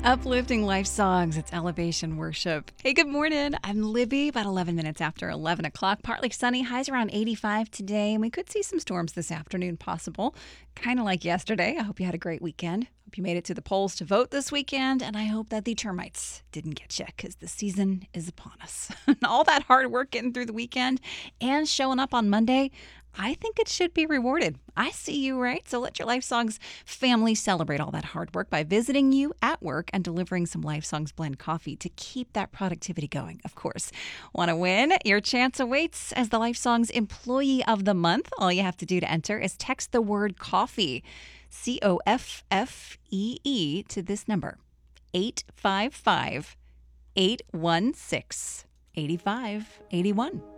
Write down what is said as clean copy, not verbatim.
Uplifting life songs. It's elevation worship. Hey, good morning. I'm Libby, about 11 minutes after 11 o'clock. Partly sunny, highs around 85 today, and we could see some storms this afternoon possible. Kind of like yesterday. I hope you had a great weekend. Hope you made it to the polls to vote this weekend, and I hope that the termites didn't get you because the season is upon us. All that hard work getting through the weekend and showing up on Monday, I think it should be rewarded. I see you, right? So let your Life Songs family celebrate all that hard work by visiting you at work and delivering some Life Songs blend coffee to keep that productivity going, of course. Want to win? Your chance awaits as the Life Songs Employee of the Month. All you have to do to enter is text the word coffee, COFFEE, to this number, 855 816 8581.